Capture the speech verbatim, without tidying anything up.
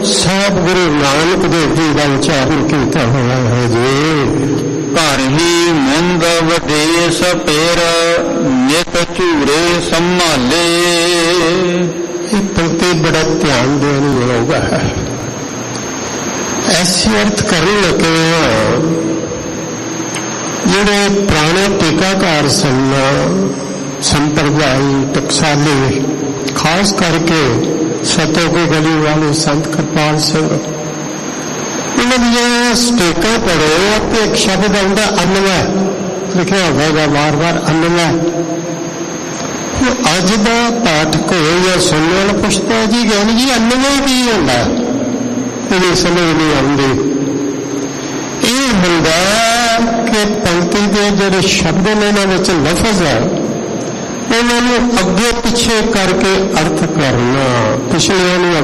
ਸਾਹਿਬ ਗੁਰੂ ਨਾਨਕ ਦੇਵ ਜੀ ਦਾ ਉਚਾਰਨ ਕੀਤਾ ਹੋਇਆ ਹੈ ਜੀ। ਘਰ ਹੀ ਮੁੰਦ ਵਡੇਸ ਪੇਰ ਨਿਤ ਝੂਰੇ ਸੰਭਾਲੇ। ਇਹ ਪੰਕਤੀ ਬੜਾ ਧਿਆਨ ਦੇਣ ਯੋਗ ਹੈ। ਐਸੀ ਅਰਥ ਕਰਨ ਲੱਗੇ ਜਿਹੜੇ ਪੁਰਾਣੇ ਟੀਕਾਕਾਰ ਸਨ, ਸੰਪਰਦਾਈ ਟਕਸਾਲੀ, ਖਾਸ ਕਰਕੇ ਸਤੋ ਕੀ ਗਲੀ ਵਾਲੇ ਸੰਤ ਕਿਰਪਾਲ ਸਿੰਘ, ਉਹਨਾਂ ਦੀਆਂ ਸਟੇਕਾਂ ਪੜ੍ਹੋ ਤੇ ਇੱਕ ਸ਼ਬਦ ਆਉਂਦਾ ਅਨਵੈ, ਲਿਖਿਆ ਹੋਵੇਗਾ ਵਾਰ ਵਾਰ ਅਨਵੈ। ਅੱਜ ਦਾ ਪਾਠਕ ਹੋਏ ਜਾਂ ਸੁਣਨ ਵਾਲਾ ਪੁੱਛਦਾ ਜੀ ਗਿਆਨੀ ਜੀ ਅਨਵੈ ਕੀ ਹੁੰਦਾ? ਇਹਦੀ ਸਮਝ ਨਹੀਂ ਆਉਂਦੀ। ਇਹ ਹੁੰਦਾ ਕਿ ਪੰਕਤੀ ਦੇ ਜਿਹੜੇ ਸ਼ਬਦ ਨੇ, ਇਹਨਾਂ ਵਿੱਚ ਲਫ਼ਜ਼ ਹੈ, ਉਹਨਾਂ ਨੂੰ ਅੱਗੇ ਪਿੱਛੇ ਕਰਕੇ ਅਰਥ ਕਰਨਾ, ਪਿਛਲਿਆਂ ਨੂੰ